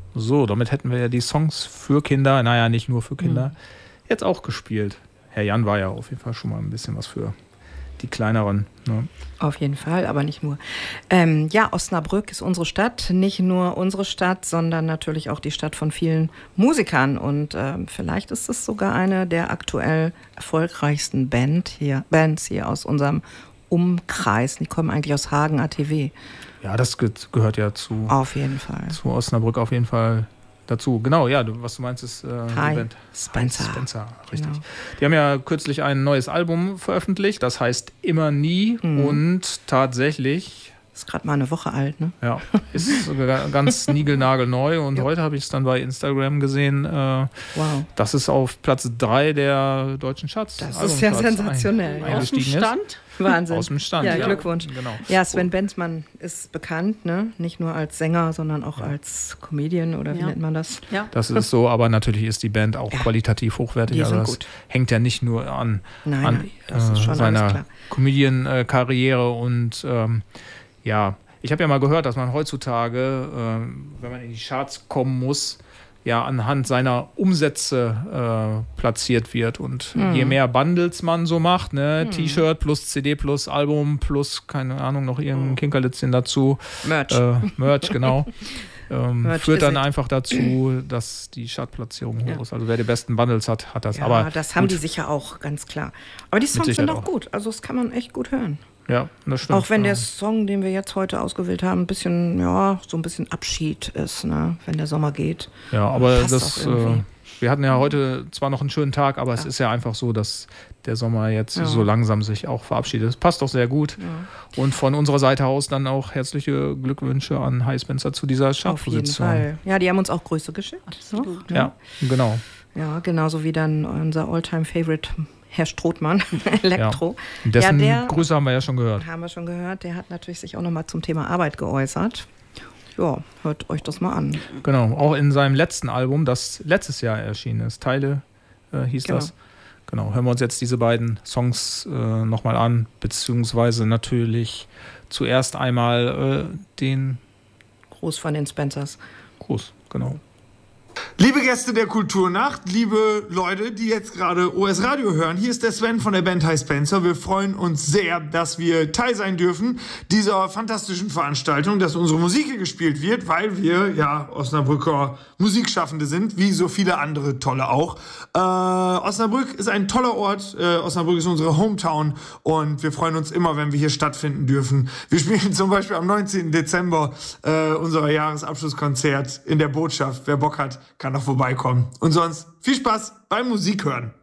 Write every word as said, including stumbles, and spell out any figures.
So, damit hätten wir ja die Songs für Kinder, naja, nicht nur für Kinder, Mhm. jetzt auch gespielt. Herr Jan war ja auf jeden Fall schon mal ein bisschen was für die kleineren. Ne? Auf jeden Fall, aber nicht nur. Ähm, ja, Osnabrück ist unsere Stadt. Nicht nur unsere Stadt, sondern natürlich auch die Stadt von vielen Musikern. Und ähm, vielleicht ist es sogar eine der aktuell erfolgreichsten Band hier, Bands hier aus unserem Umkreis. Die kommen eigentlich aus Hagen A T W. Ja, das ge- gehört ja zu, Auf jeden Fall. zu Osnabrück auf jeden Fall dazu. Genau, ja, du, was du meinst ist äh, Hi die Band Spencer. Hi Spencer, richtig. Genau. Die haben ja kürzlich ein neues Album veröffentlicht, das heißt Immer Nie Mhm. und tatsächlich, Ist gerade mal eine Woche alt, ne? ja, ist sogar ganz niegelnagelneu und Ja. heute habe ich es dann bei Instagram gesehen, äh, Wow. dass es auf Platz drei der deutschen Charts Das ist ja Albumcharts sensationell. ein- Aus dem eingestiegen ist. Stand? Wahnsinn. Aus dem Stand, Ja, ja. Glückwunsch. Genau. Ja, Sven Benzmann ist bekannt, ne? Nicht nur als Sänger, sondern auch als Comedian oder wie Ja. nennt man das? Ja. Das ist so, aber natürlich ist die Band auch Ja. qualitativ hochwertig. Die also sind das gut. hängt ja nicht nur an, Nein, an nein, das ist äh, schon alles seiner klar. Comedian-Karriere und ähm, ja, ich habe ja mal gehört, dass man heutzutage, ähm, wenn man in die Charts kommen muss, ja anhand seiner Umsätze äh, platziert wird und Mhm. je mehr Bundles man so macht, ne, T-Shirt plus C D plus Album plus, keine Ahnung, noch irgendein Kinkerlitzchen dazu, Merch. äh, Merch, genau. Ähm, Merch führt dann is it. einfach dazu, dass die Chartplatzierung hoch Ja. ist. Also wer die besten Bundles hat, hat das. Ja, Aber das haben gut, die sicher auch, ganz klar. Aber die Songs sind Sicherheit auch auch. gut. Also das kann man echt gut hören. Ja, das stimmt. Auch wenn ja. der Song, den wir jetzt heute ausgewählt haben, ein bisschen, ja, so ein bisschen Abschied ist, ne? Wenn der Sommer geht. Ja, aber passt das, auch irgendwie. äh, wir hatten ja heute zwar noch einen schönen Tag, aber es ist ja einfach so, dass der Sommer jetzt Ja. so langsam sich auch verabschiedet. Es passt doch sehr gut. Ja. Und von unserer Seite aus dann auch herzliche Glückwünsche an Hi Spencer zu dieser Auf jeden Chartposition. Fall. Ja, die haben uns auch Grüße geschickt. So. Ja, genau. Ja, genauso wie dann unser Alltime-Favorite Herr Strothmann, Elektro. Ja. Dessen ja, der, Grüße haben wir ja schon gehört. haben wir schon gehört, der hat natürlich sich auch nochmal zum Thema Arbeit geäußert. Ja, hört euch das mal an. Genau, auch in seinem letzten Album, das letztes Jahr erschienen ist, Teile äh, hieß Genau. das. Genau, hören wir uns jetzt diese beiden Songs äh, nochmal an, beziehungsweise natürlich zuerst einmal äh, den Gruß von den Spencers. Gruß, genau. Liebe Gäste der Kulturnacht, liebe Leute, die jetzt gerade O S Radio hören, hier ist der Sven von der Band Hi Spencer. Wir freuen uns sehr, dass wir Teil sein dürfen dieser fantastischen Veranstaltung, dass unsere Musik hier gespielt wird, weil wir ja Osnabrücker Musikschaffende sind, wie so viele andere tolle auch. Äh, Osnabrück ist ein toller Ort, äh, Osnabrück ist unsere Hometown und wir freuen uns immer, wenn wir hier stattfinden dürfen. Wir spielen zum Beispiel am neunzehnten Dezember äh, unser Jahresabschlusskonzert in der Botschaft. Wer Bock hat, kann noch vorbeikommen. Und sonst viel Spaß beim Musik hören.